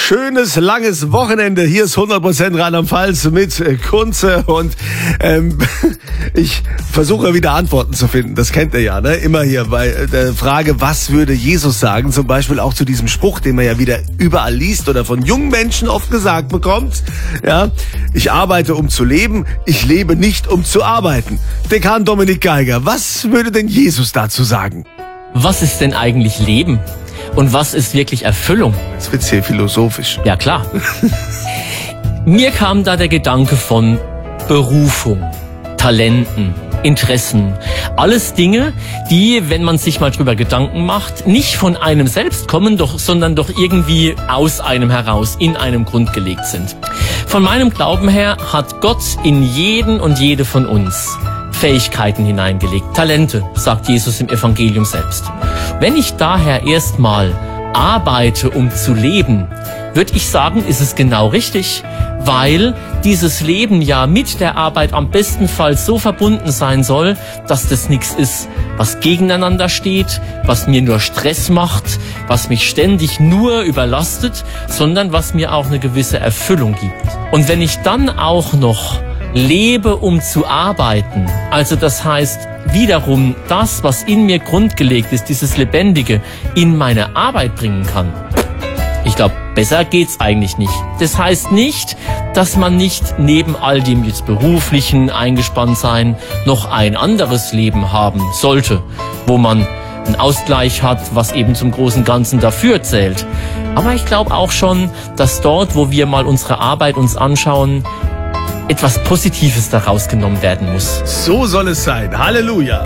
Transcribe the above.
schönes, langes Wochenende. Hier ist 100% Rheinland-Pfalz mit Kunze und ich versuche wieder Antworten zu finden. Das kennt ihr ja, ne? Immer hier bei der Frage, was würde Jesus sagen? Zum Beispiel auch zu diesem Spruch, den man ja wieder überall liest oder von jungen Menschen oft gesagt bekommt. Ja, ich arbeite, um zu leben. Ich lebe nicht, um zu arbeiten. Dekan Dominik Geiger, was würde denn Jesus dazu sagen? Was ist denn eigentlich Leben? Und was ist wirklich Erfüllung? Jetzt wird's hier philosophisch. Ja, klar. Mir kam da der Gedanke von Berufung, Talenten, Interessen. Alles Dinge, die, wenn man sich mal drüber Gedanken macht, nicht von einem selbst kommen, sondern doch irgendwie aus einem heraus, in einem Grund gelegt sind. Von meinem Glauben her hat Gott in jeden und jede von uns Fähigkeiten hineingelegt, Talente, sagt Jesus im Evangelium selbst. Wenn ich daher erstmal arbeite, um zu leben, würde ich sagen, ist es genau richtig, weil dieses Leben ja mit der Arbeit am bestenfalls so verbunden sein soll, dass das nichts ist, was gegeneinander steht, was mir nur Stress macht, was mich ständig nur überlastet, sondern was mir auch eine gewisse Erfüllung gibt. Und wenn ich dann auch noch lebe, um zu arbeiten, also das heißt wiederum das, was in mir grundgelegt ist, dieses Lebendige, in meine Arbeit bringen kann. Ich glaube, besser geht's eigentlich nicht. Das heißt nicht, dass man nicht neben all dem jetzt beruflichen eingespannt sein, noch ein anderes Leben haben sollte, wo man einen Ausgleich hat, was eben zum großen Ganzen dafür zählt. Aber ich glaube auch schon, dass dort, wo wir mal unsere Arbeit uns anschauen, etwas Positives daraus genommen werden muss. So soll es sein. Halleluja.